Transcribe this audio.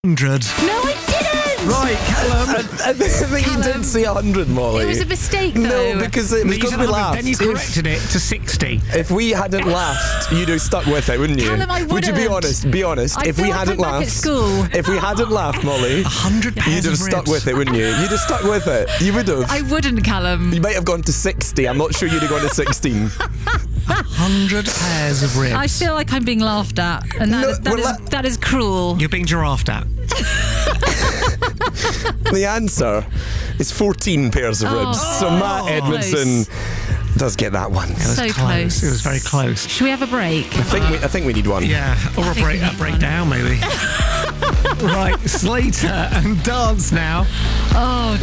100. No, I didn't! Right, Callum. I think you did say 100, Molly. It was a mistake, though. No, because it was You because said we 100, laughed. Then you corrected it to 60. If we hadn't laughed, you'd have stuck with it, wouldn't you? Callum, I Would you be wouldn't. honest? Be honest. I If feel we like hadn't I'm back laughed, at school. if we hadn't laughed, Molly, 100 pairs you'd have of stuck ribs. with it, wouldn't you? You'd have stuck with it. You would have. I wouldn't, Callum. You might have gone to 60. I'm not sure you'd have gone to 16. 100 pairs of ribs. I feel like I'm being laughed at, and that is cruel. You're being giraffed at. The answer is 14 pairs of ribs. So Matt Edmondson does get that one. So close. It was very close. Should we have a break? I think we need one. Yeah, or a think we need breakdown maybe. Right, Slater and Dance now. Oh,